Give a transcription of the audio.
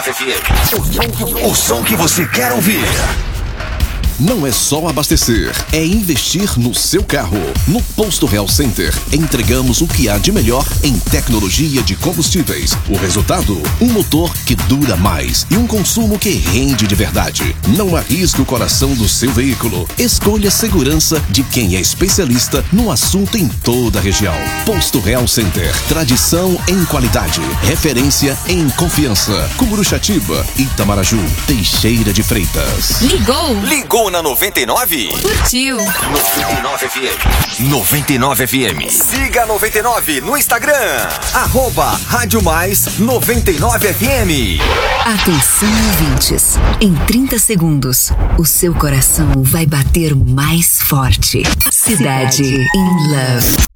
99 FM. O som que você quer ouvir. Não é só abastecer, é investir no seu carro. No Posto Real Center, entregamos o que há de melhor em tecnologia de combustíveis. O resultado? Um motor que dura mais e um consumo que rende de verdade. Não arrisque o coração do seu veículo. Escolha a segurança de quem é especialista no assunto em toda a região. Posto Real Center, tradição em qualidade, referência em confiança. Cumuruxatiba, Itamaraju, Teixeira de Freitas. Ligou na 99? Curtiu. 99 FM. 99 FM. Siga a 99 no Instagram. @Rádio Mais 99 FM. Atenção, ouvintes. Em 30 segundos, o seu coração vai bater mais forte. Cidade in Love.